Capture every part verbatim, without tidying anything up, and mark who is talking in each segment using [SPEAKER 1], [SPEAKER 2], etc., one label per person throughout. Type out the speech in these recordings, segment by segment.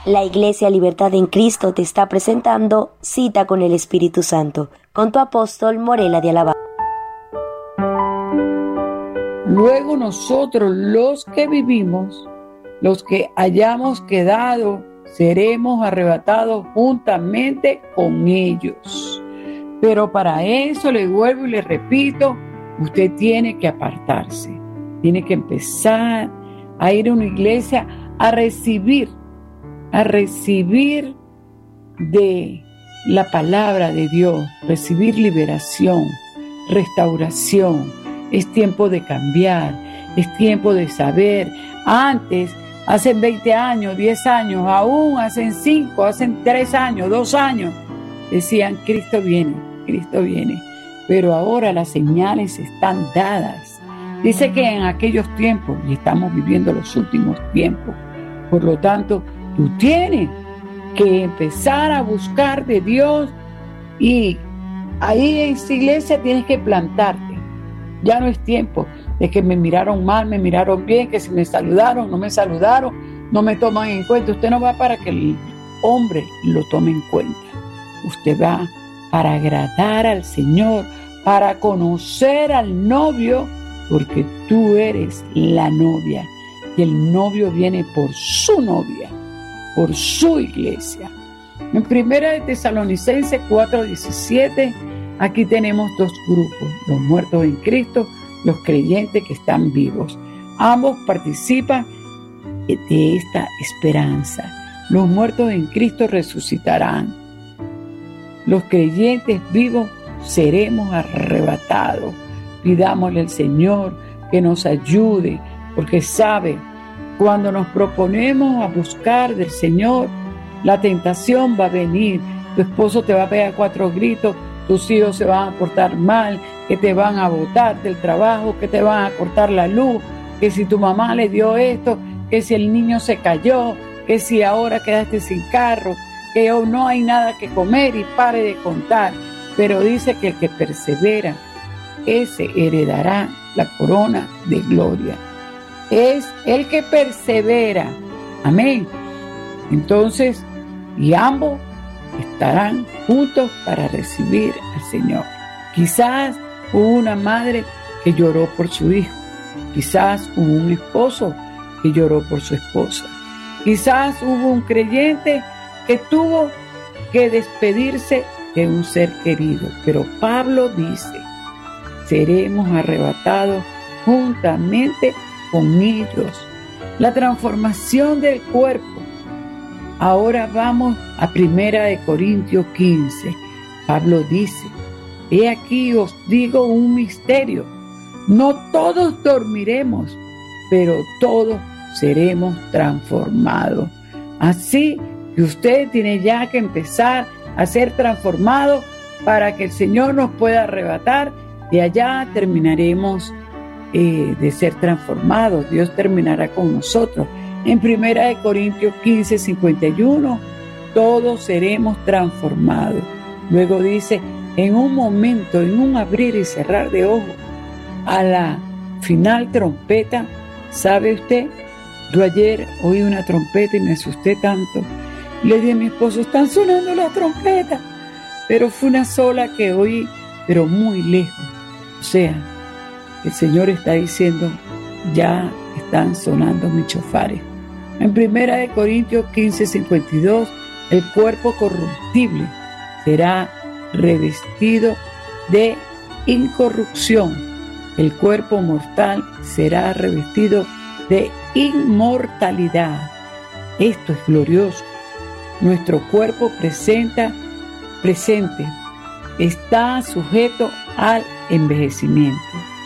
[SPEAKER 1] La Iglesia Libertad en Cristo te está presentando Cita con el Espíritu Santo, con tu apóstol Morela de Alabama.
[SPEAKER 2] Luego nosotros, los que vivimos, los que hayamos quedado, seremos arrebatados juntamente con ellos. Pero para eso, le vuelvo y le repito, usted tiene que apartarse. Tiene que empezar a ir a una iglesia a recibir a recibir de la palabra de Dios, recibir liberación, restauración. Es tiempo de cambiar, es tiempo de saber. Antes, hace veinte años, diez años, aún hacen cinco, hacen tres años, dos años, decían, Cristo viene, Cristo viene. Pero ahora las señales están dadas. Dice que en aquellos tiempos, y estamos viviendo los últimos tiempos, por lo tanto, tú tienes que empezar a buscar de Dios y ahí en esa iglesia tienes que plantarte. Ya no es tiempo de que me miraron mal, me miraron bien, que si me saludaron, no me saludaron, no me toman en cuenta. Usted no va para que el hombre lo tome en cuenta. Usted va para agradar al Señor, para conocer al novio, porque tú eres la novia y el novio viene por su novia, por su iglesia. En Primera de Tesalonicenses cuatro diecisiete, aquí tenemos dos grupos, los muertos en Cristo, los creyentes que están vivos. Ambos participan de esta esperanza. Los muertos en Cristo resucitarán. Los creyentes vivos seremos arrebatados. Pidámosle al Señor que nos ayude, porque sabe, cuando nos proponemos a buscar del Señor, la tentación va a venir. Tu esposo te va a pegar cuatro gritos, tus hijos se van a portar mal, que te van a botar del trabajo, que te van a cortar la luz, que si tu mamá le dio esto, que si el niño se cayó, que si ahora quedaste sin carro, que oh, no hay nada que comer y pare de contar. Pero dice que el que persevera, ese heredará la corona de gloria. Es el que persevera. Amén. Entonces, y ambos estarán juntos para recibir al Señor. Quizás hubo una madre que lloró por su hijo. Quizás hubo un esposo que lloró por su esposa. Quizás hubo un creyente que tuvo que despedirse de un ser querido. Pero Pablo dice, seremos arrebatados juntamente con ellos. La transformación del cuerpo. Ahora vamos a Primera de Corintios quince. Pablo dice, he aquí os digo un misterio. No todos dormiremos, pero todos seremos transformados. Así que usted tiene ya que empezar a ser transformado para que el Señor nos pueda arrebatar y allá terminaremos Eh, de ser transformados. Dios terminará con nosotros. En Primera de Corintios quince, cincuenta y uno, todos seremos transformados. Luego dice, en un momento, en un abrir y cerrar de ojos, a la final trompeta, ¿sabe usted? Yo ayer oí una trompeta y me asusté tanto. Le dije a mi esposo, están sonando las trompetas. Pero fue una sola que oí, pero muy lejos. O sea, el Señor está diciendo, ya están sonando mis chofares. En Primera de Corintios quince, cincuenta y dos, el cuerpo corruptible será revestido de incorrupción. El cuerpo mortal será revestido de inmortalidad. Esto es glorioso. Nuestro cuerpo presenta, presente está sujeto al envejecimiento,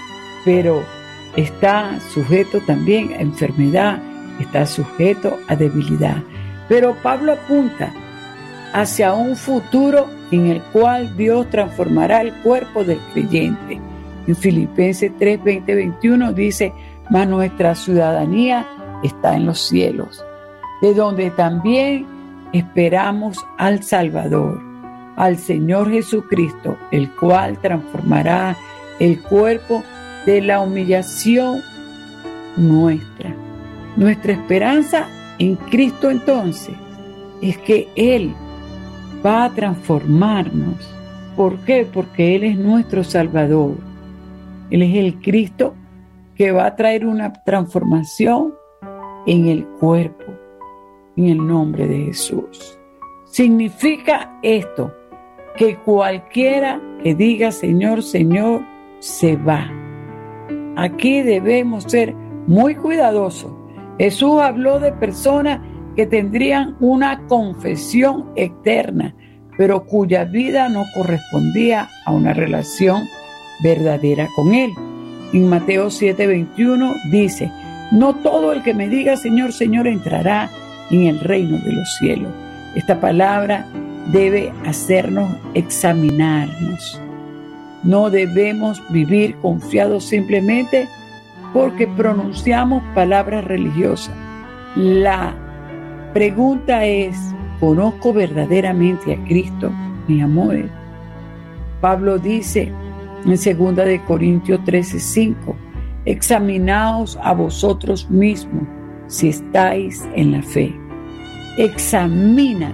[SPEAKER 2] pero está sujeto también a enfermedad, está sujeto a debilidad. Pero Pablo apunta hacia un futuro en el cual Dios transformará el cuerpo del creyente. En Filipenses tres, veinte, veintiuno dice, mas nuestra ciudadanía está en los cielos, de donde también esperamos al Salvador, al Señor Jesucristo, el cual transformará el cuerpo de la humillación nuestra. Nuestra esperanza en Cristo entonces es que Él va a transformarnos. ¿Por qué? Porque Él es nuestro Salvador. Él es el Cristo que va a traer una transformación en el cuerpo, en el nombre de Jesús. Significa esto, que cualquiera que diga Señor, Señor, se va. Aquí debemos ser muy cuidadosos. Jesús habló de personas que tendrían una confesión eterna, pero cuya vida no correspondía a una relación verdadera con Él. En Mateo siete veintiuno dice, no todo el que me diga Señor, Señor entrará en el reino de los cielos. Esta palabra debe hacernos examinarnos. No debemos vivir confiados simplemente porque pronunciamos palabras religiosas. La pregunta es, ¿conozco verdaderamente a Cristo, mis amores? Pablo dice en segunda de Corintios trece cinco, examinaos a vosotros mismos si estáis en la fe. Examínate.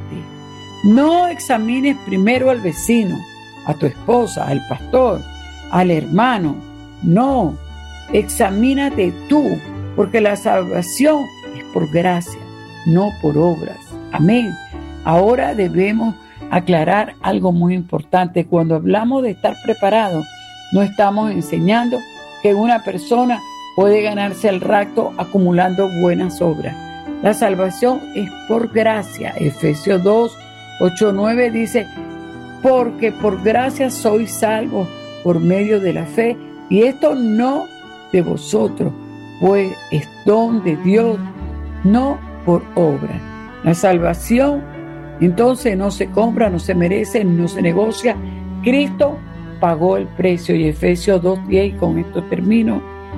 [SPEAKER 2] No examines primero al vecino, a tu esposa, al pastor, al hermano. No, examínate tú, porque la salvación es por gracia, no por obras. Amén. Ahora debemos aclarar algo muy importante. Cuando hablamos de estar preparado, no estamos enseñando que una persona puede ganarse el rapto acumulando buenas obras. La salvación es por gracia. Efesios dos, ocho, nueve dice, porque por gracia sois salvos por medio de la fe, y esto no de vosotros, pues es don de Dios, no por obra. La salvación entonces no se compra, no se merece, no se negocia. Cristo pagó el precio. Y Efesios dos diez, y con esto termino,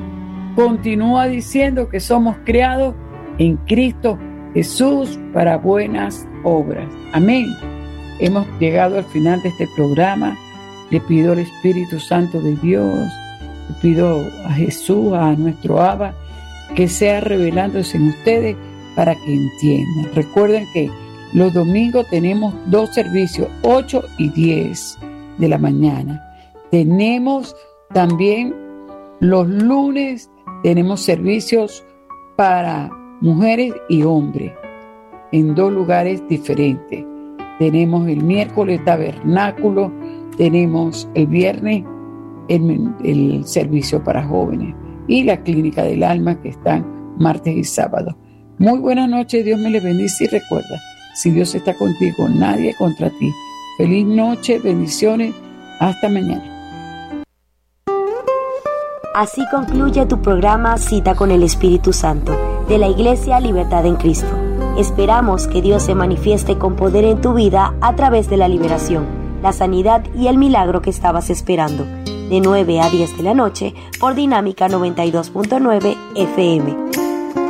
[SPEAKER 2] continúa diciendo que somos creados en Cristo Jesús para buenas obras. Amén. Hemos llegado al final de este programa. Le pido al Espíritu Santo de Dios, le pido a Jesús, a nuestro Abba, que sea revelándose en ustedes para que entiendan. Recuerden que los domingos tenemos dos servicios, ocho y diez de la mañana. Tenemos también los lunes, tenemos servicios para mujeres y hombres en dos lugares diferentes. Tenemos el miércoles tabernáculo, tenemos el viernes el, el servicio para jóvenes y la clínica del alma, que están martes y sábado. Muy buenas noches, Dios me les bendice, y recuerda, si Dios está contigo, nadie contra ti. Feliz noche, bendiciones, hasta mañana.
[SPEAKER 1] Así concluye tu programa Cita con el Espíritu Santo de la Iglesia Libertad en Cristo. Esperamos que Dios se manifieste con poder en tu vida a través de la liberación, la sanidad y el milagro que estabas esperando. De nueve a diez de la noche por Dinámica noventa y dos punto nueve F M.